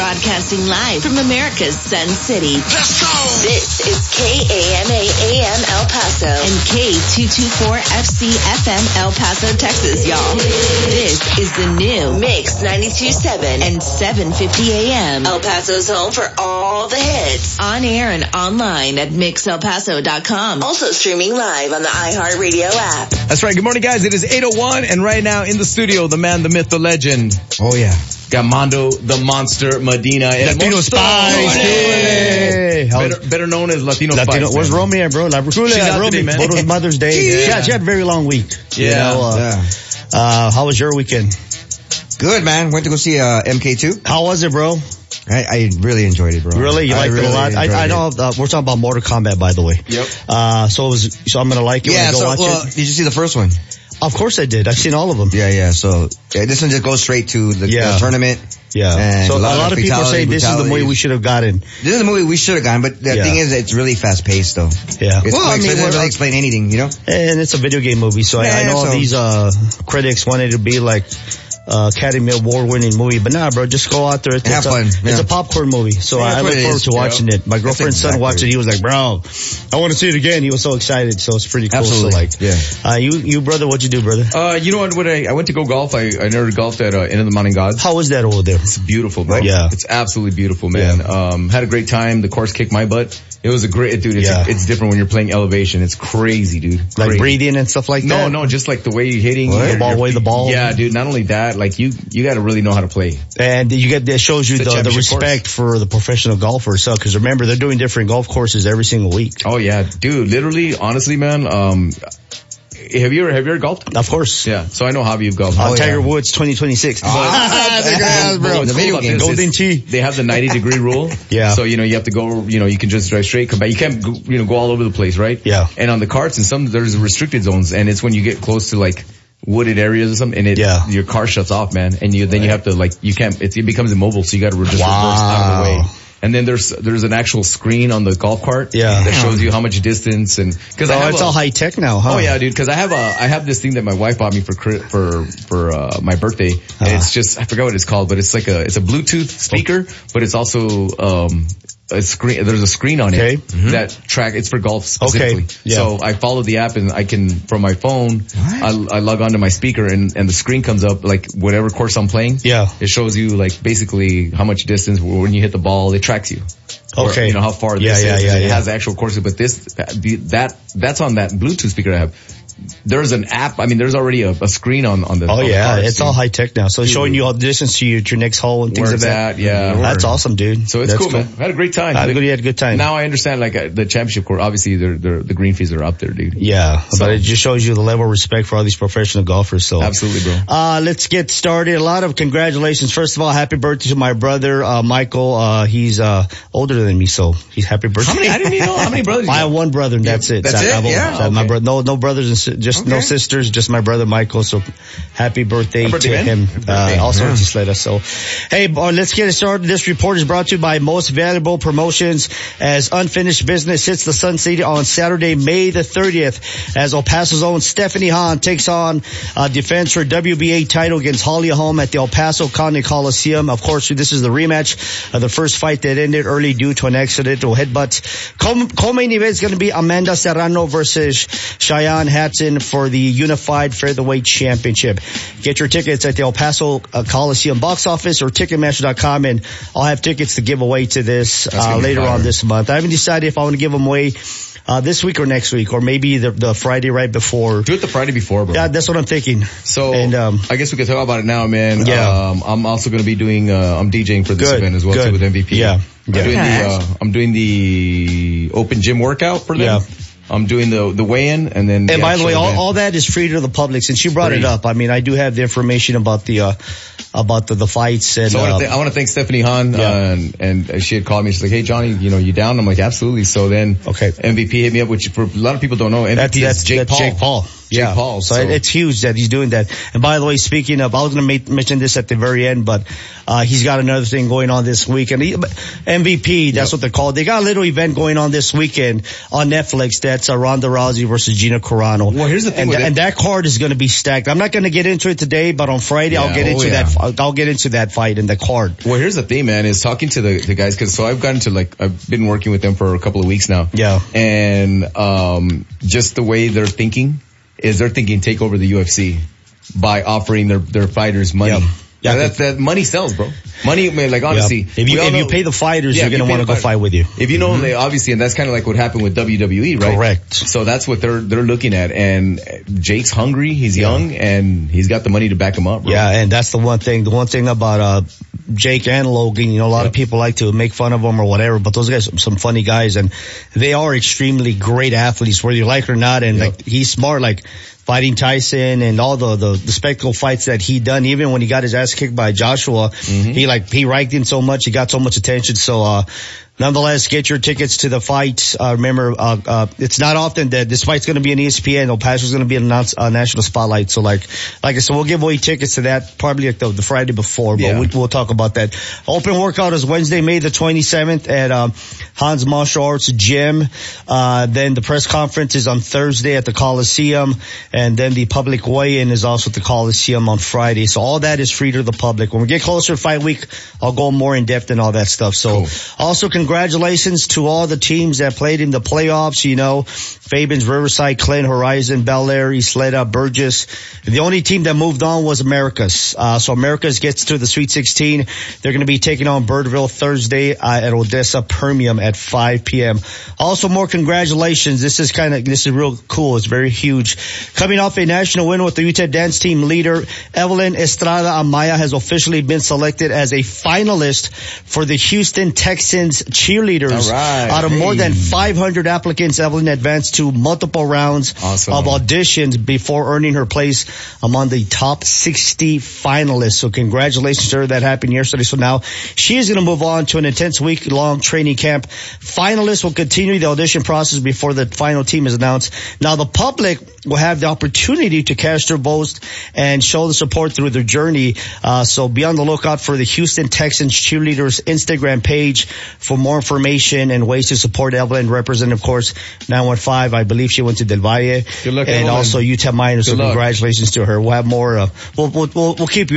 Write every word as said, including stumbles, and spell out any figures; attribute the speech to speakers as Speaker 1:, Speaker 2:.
Speaker 1: Broadcasting live from America's Sun City.
Speaker 2: Let's go!
Speaker 1: This is K A M A A M El Paso and K two twenty-four F C F M El Paso, Texas, y'all. This is the new Mix ninety-two point seven and seven fifty A M. El Paso's home for all the hits. On air and online at mix el paso dot com. Also streaming live on the iHeartRadio app.
Speaker 3: That's right. Good morning, guys. It is eight oh one, and right now in the studio, the man, the myth, the legend.
Speaker 4: Oh, yeah.
Speaker 3: Got Mondo, the monster, Medina.
Speaker 4: Latino Spice.
Speaker 3: Hey. Better, better known as Latino,
Speaker 4: Latino
Speaker 3: Spice.
Speaker 4: Where's Romy at, bro? La Brujula.
Speaker 3: She's out today, man.
Speaker 4: It was Mother's Day.
Speaker 3: Yeah.
Speaker 4: yeah, she had a very long week.
Speaker 3: Yeah.
Speaker 4: You know, uh,
Speaker 5: yeah.
Speaker 4: Uh, how was your weekend?
Speaker 5: Good, man. Went to go see uh, M K two.
Speaker 4: How was it, bro?
Speaker 5: I, I really enjoyed it, bro.
Speaker 4: Really? You
Speaker 5: I
Speaker 4: liked
Speaker 5: really
Speaker 4: it a lot? I, I know, uh, we're talking about Mortal Kombat, by the way.
Speaker 3: Yep.
Speaker 4: Uh, so it was, so I'm gonna like it
Speaker 5: Yeah,
Speaker 4: when I go
Speaker 5: so,
Speaker 4: watch
Speaker 5: well,
Speaker 4: it?
Speaker 5: did you see the first one?
Speaker 4: Of course I did. I've seen all of them.
Speaker 5: Yeah, yeah. So yeah, this one just goes straight to the,
Speaker 4: Yeah.
Speaker 5: the tournament.
Speaker 4: Yeah.
Speaker 5: And
Speaker 4: So a
Speaker 5: a lot
Speaker 4: lot
Speaker 5: of
Speaker 4: of people say
Speaker 5: fatality,
Speaker 4: this is the movie
Speaker 5: brutalities.
Speaker 4: we should have gotten.
Speaker 5: This is the movie we should have gone, but the
Speaker 4: Yeah.
Speaker 5: thing is, it's really fast paced, though.
Speaker 4: Yeah.
Speaker 5: It's
Speaker 4: Well, I
Speaker 5: quick,
Speaker 4: mean,
Speaker 5: so it doesn't
Speaker 4: we're-
Speaker 5: really explain anything, you know?
Speaker 4: And it's a video game movie, so I, I
Speaker 5: Yeah,
Speaker 4: know
Speaker 5: so-
Speaker 4: these uh critics wanted to be like uh Academy Award winning movie, but nah, bro, just go out there. It's,
Speaker 5: Have
Speaker 4: it's, a,
Speaker 5: fun,
Speaker 4: it's
Speaker 5: yeah.
Speaker 4: a popcorn movie, so
Speaker 5: Yeah,
Speaker 4: I,
Speaker 5: that's
Speaker 4: I
Speaker 5: what
Speaker 4: look
Speaker 5: it
Speaker 4: forward
Speaker 5: is,
Speaker 4: to
Speaker 5: yeah.
Speaker 4: watching it. My girlfriend's son
Speaker 5: exactly
Speaker 4: watched it. He was like, bro, I want to see it again. He was so excited, so it's pretty cool.
Speaker 5: Absolutely,
Speaker 4: So like,
Speaker 5: yeah.
Speaker 4: uh, you, you brother, what'd you do, brother?
Speaker 3: Uh, you know what? When I, I went to go golf, I, I never golfed at uh, Inn of the Mountain Gods.
Speaker 4: How was that over there?
Speaker 3: It's beautiful, bro.
Speaker 4: Yeah.
Speaker 3: It's absolutely beautiful, man. Um, had a great time. The course kicked my butt. It was a great, dude, it's,
Speaker 4: Yeah.
Speaker 3: it's different when you're playing elevation. It's crazy, dude.
Speaker 4: Like
Speaker 3: Crazy.
Speaker 4: breathing and stuff like
Speaker 3: No,
Speaker 4: that?
Speaker 3: no, just like the way you're hitting.
Speaker 4: The
Speaker 3: your-
Speaker 4: ball,
Speaker 3: your
Speaker 4: way the
Speaker 3: feet.
Speaker 4: ball.
Speaker 3: Yeah, dude, not only that, like you, you gotta really know how to play.
Speaker 4: And you get, that shows you
Speaker 3: It's a
Speaker 4: the, the
Speaker 3: championship
Speaker 4: respect for the professional golfers, so, cause remember, they're doing different golf courses every single week.
Speaker 3: Oh yeah, dude, literally, honestly, man, um, have you ever, have you ever golfed?
Speaker 4: Of course.
Speaker 3: Yeah, so I know how you've golfed.
Speaker 4: Uh,
Speaker 5: Oh,
Speaker 4: Tiger
Speaker 5: yeah.
Speaker 4: Woods twenty twenty-six.
Speaker 5: Ah, the grass, bro.
Speaker 3: What's
Speaker 5: The
Speaker 3: cool
Speaker 5: video
Speaker 3: about
Speaker 5: game.
Speaker 3: this is
Speaker 4: Golden Tee.
Speaker 3: They have the ninety degree rule.
Speaker 4: Yeah.
Speaker 3: So, you know, you have to go, you know, you can just drive straight, come back. You can't, go, you know, go all over the place, right?
Speaker 4: Yeah.
Speaker 3: And on the carts and some, there's restricted zones, and it's when you get close to like wooded areas or something, and it,
Speaker 4: Yeah.
Speaker 3: your car shuts off, man. And you, then you have to like, you can't, it's, it becomes immobile, so you gotta just
Speaker 4: Wow.
Speaker 3: reverse out of the way. And then there's, there's an actual screen on the golf cart.
Speaker 4: Yeah.
Speaker 3: That shows you how much distance and, cause I
Speaker 4: Oh,
Speaker 3: have
Speaker 4: it's
Speaker 3: a,
Speaker 4: all high tech now, huh?
Speaker 3: Oh yeah, dude. Because I have a, I have this thing that my wife bought me for cri- for for uh, my birthday, and
Speaker 4: Uh-huh.
Speaker 3: it's just I forgot what it's called, but it's like a it's a Bluetooth speaker, but it's also um a screen. There's a screen on
Speaker 4: Okay.
Speaker 3: it that track. It's for golf specifically.
Speaker 4: Okay. Yeah.
Speaker 3: So I follow the app, and I can from my phone. I, I log onto my speaker, and and the screen comes up like whatever course I'm playing.
Speaker 4: Yeah.
Speaker 3: It shows you like basically how much distance when you hit the ball. It tracks you. Or,
Speaker 4: Okay.
Speaker 3: you know how far
Speaker 4: Yeah,
Speaker 3: this
Speaker 4: yeah,
Speaker 3: is.
Speaker 4: yeah,
Speaker 3: it
Speaker 4: yeah.
Speaker 3: has the actual courses, but this that that's on that Bluetooth speaker I have. There's an app. I mean, there's already a, a screen on on the.
Speaker 4: Oh
Speaker 3: on the
Speaker 4: yeah,
Speaker 3: cars,
Speaker 4: it's
Speaker 3: dude.
Speaker 4: all high tech now. So it's showing you all the distance to your, to your next hole and things
Speaker 3: Where
Speaker 4: like
Speaker 3: it's
Speaker 4: that.
Speaker 3: at, yeah.
Speaker 4: That's awesome, dude.
Speaker 3: So it's
Speaker 4: That's
Speaker 3: cool, man. I had a great time.
Speaker 4: I had a good, you had a good time.
Speaker 3: Now I understand, like uh, the championship course. Obviously, they're, they're, the green fees are up there, dude.
Speaker 4: Yeah,
Speaker 3: So-
Speaker 4: but it just shows you the level of respect for all these professional golfers. So
Speaker 3: Absolutely, bro.
Speaker 4: Uh, let's get started. A lot of congratulations. First of all, happy birthday to my brother, uh, Michael. Uh, he's, uh, older than me, so he's happy birthday.
Speaker 3: How many? I didn't even know how many brothers. You
Speaker 4: I
Speaker 3: got?
Speaker 4: have one brother and that's it.
Speaker 5: that's
Speaker 4: So I-
Speaker 5: it?
Speaker 4: I've-
Speaker 5: Yeah?
Speaker 4: so My
Speaker 3: Okay.
Speaker 4: brother, no, no brothers and si- just no
Speaker 5: Okay.
Speaker 4: sisters, just my brother Michael. So happy birthday,
Speaker 3: Happy birthday,
Speaker 4: to
Speaker 3: man.
Speaker 4: him.
Speaker 3: Happy birthday.
Speaker 4: Uh, also
Speaker 5: Yeah.
Speaker 4: in Tisleda. So, hey, boy, let's get it started. This report is brought to you by Most Valuable Promotions as Unfinished Business hits the Sun City on Saturday, May the thirtieth, as El Paso's own Stephanie Hahn takes on uh, defense her W B A title against Holly Holm at the El Paso County Coliseum. Of course, this is the rematch of the first fight that ended early due to an accidental headbutt. Co- Co-main event is going to be Amanda Serrano versus Cheyenne Hatton for the Unified Featherweight Championship. Get your tickets at the El Paso uh, Coliseum box office or Ticketmaster dot com, and I'll have tickets to give away to this uh,
Speaker 3: gonna be
Speaker 4: later
Speaker 3: fire.
Speaker 4: on this month. I haven't decided if I want to give them away uh, this week or next week, or maybe the, the Friday right before.
Speaker 3: Do it the Friday before, bro.
Speaker 4: Yeah, that's what I'm thinking.
Speaker 3: So,
Speaker 4: and, um,
Speaker 3: I guess we could talk about it now, man.
Speaker 4: Yeah.
Speaker 3: Um, I'm also going to be doing, uh, I'm DJing for this
Speaker 4: Good,
Speaker 3: event as well,
Speaker 4: good.
Speaker 3: too, with M V P.
Speaker 4: Yeah,
Speaker 3: I'm
Speaker 4: yeah.
Speaker 3: doing the,
Speaker 5: Nice.
Speaker 3: uh, I'm doing the open gym workout for them.
Speaker 4: Yeah.
Speaker 3: I'm doing the, the weigh-in and then
Speaker 4: And by the way, all,
Speaker 3: event.
Speaker 4: all that is free to the public. Since you brought
Speaker 3: Free.
Speaker 4: it up, I mean, I do have the information about the, uh, about the, the fights and,
Speaker 3: So I want,
Speaker 4: uh,
Speaker 3: to th- I want to thank Stephanie Hahn,
Speaker 4: Yeah.
Speaker 3: uh, and, and she had called me. She's like, "Hey, Johnny, you know, you down?" I'm like, "Absolutely." So then,
Speaker 4: Okay.
Speaker 3: M V P hit me up, which for a lot of people don't know, M V P
Speaker 4: that's,
Speaker 3: is
Speaker 4: that's
Speaker 3: Jake
Speaker 4: that's
Speaker 3: Paul.
Speaker 4: Jake Paul.
Speaker 3: Jake
Speaker 4: yeah.
Speaker 3: Paul.
Speaker 4: So,
Speaker 3: So
Speaker 4: it's huge that he's doing that. And by the way, speaking of, I was going to mention this at the very end, but uh he's got another thing going on this weekend. He, M V P, that's
Speaker 3: Yep.
Speaker 4: what they're called. They got a little event going on this weekend on Netflix. That's uh, Ronda Rousey versus Gina Carano.
Speaker 3: Well, here's the thing
Speaker 4: and,
Speaker 3: with
Speaker 4: th-
Speaker 3: it.
Speaker 4: and that card is going to be stacked. I'm not going to get into it today, but on Friday
Speaker 3: Yeah.
Speaker 4: I'll get
Speaker 3: Oh,
Speaker 4: into
Speaker 3: yeah.
Speaker 4: that. I'll get into that fight and the card.
Speaker 3: Well, here's the thing, man, is talking to the, the guys, cause so I've gotten to like, I've been working with them for a couple of weeks now.
Speaker 4: Yeah.
Speaker 3: And, um, just the way they're thinking is they're thinking take over the U F C by offering their, their fighters money.
Speaker 4: Yep. Yeah,
Speaker 3: Yeah, that, that money sells, bro. Money, man, like honestly.
Speaker 4: Yeah. If you
Speaker 3: we all
Speaker 4: if you
Speaker 3: know-
Speaker 4: pay the fighters,
Speaker 3: Yeah,
Speaker 4: you're
Speaker 3: if
Speaker 4: going to
Speaker 3: you
Speaker 4: want to
Speaker 3: pay
Speaker 4: go
Speaker 3: the
Speaker 4: fight with you.
Speaker 3: If you know,
Speaker 4: Mm-hmm.
Speaker 3: they obviously, and that's kind of like what happened with W W E, right?
Speaker 4: Correct.
Speaker 3: So that's what they're, they're looking at. And Jake's hungry, he's
Speaker 4: Yeah.
Speaker 3: young, and he's got the money to back him up, bro.
Speaker 4: Yeah, and that's the one thing. The one thing about uh Jake and Logan, you know, a lot
Speaker 3: Yep.
Speaker 4: of people like to make fun of them or whatever, but those guys are some funny guys, and they are extremely great athletes, whether you like it or not. And
Speaker 3: Yep.
Speaker 4: like he's smart, like fighting Tyson and all the, the the spectacle fights that he done. Even when he got his ass kicked by Joshua,
Speaker 3: Mm-hmm.
Speaker 4: he like he ranked him so much, he got so much attention. So uh nonetheless, get your tickets to the fights. Uh, remember, uh, uh, it's not often that this fight's going to be on E S P N. El Paso's going to be a uh, national spotlight. So like, like I said, we'll give away tickets to that probably like the, the Friday before, but
Speaker 3: Yeah.
Speaker 4: we, we'll talk about that. Open workout is Wednesday, May the twenty-seventh at, um, Hans Martial Arts Gym. Uh, then the press conference is on Thursday at the Coliseum. And then the public weigh-in is also at the Coliseum on Friday. So all that is free to the public. When we get closer to fight week, I'll go more in depth and all that stuff. So
Speaker 3: Cool.
Speaker 4: also congratulations to all the teams that played in the playoffs, you know, Fabens, Riverside, Clint, Horizon, Bel Air, Isleta, Burgess. The only team that moved on was Americas. Uh, so Americas gets to the Sweet sixteen. They're going to be taking on Birdville Thursday uh, at Odessa Permium at five p.m. Also more congratulations. This is kind of, this is real cool. It's very huge. Coming off a national win with the U T E D dance team leader, Evelyn Estrada Amaya has officially been selected as a finalist for the Houston Texans cheerleaders.
Speaker 3: All right.
Speaker 4: Out of more
Speaker 3: Hey.
Speaker 4: than five hundred applicants, Evelyn advanced to multiple rounds
Speaker 3: Awesome.
Speaker 4: of auditions before earning her place among the top sixty finalists. So congratulations to her. That happened yesterday. So now she is going to move on to an intense week-long training camp. Finalists will continue the audition process before the final team is announced. Now the public will have the opportunity to cast their votes and show the support through their journey. Uh, so be on the lookout for the Houston Texans cheerleaders Instagram page for more information and ways to support Evelyn. Representative, of course, nine one five. I believe she went to Del Valle.
Speaker 3: Good luck,
Speaker 4: and
Speaker 3: Evelyn.
Speaker 4: also U T E D Miners. So
Speaker 3: Good luck.
Speaker 4: congratulations to her. We'll have more. Uh, we'll, we'll, we'll, we'll keep you